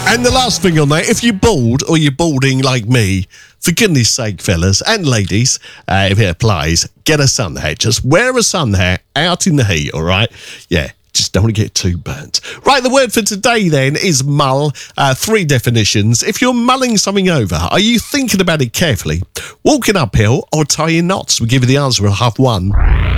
And the last thing on that, if you're bald or you're balding like me, for goodness sake, fellas and ladies, if it applies, get a sun hat. Just wear a sun hat out in the heat, all right? Yeah, just don't want to get too burnt. Right, the word for today then is mull. 3 definitions. If you're mulling something over, are you thinking about it carefully, walking uphill or tying knots? We'll give you the answer at 1:30.